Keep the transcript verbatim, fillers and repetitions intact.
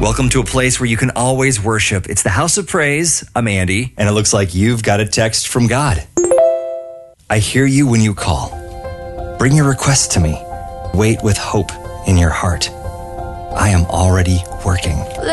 Welcome to a place where you can always worship. It's the House of Praise. I'm Andy, and it looks like you've got a text from God. I hear you when you call. Bring your request to me. Wait with hope in your heart. I am already working.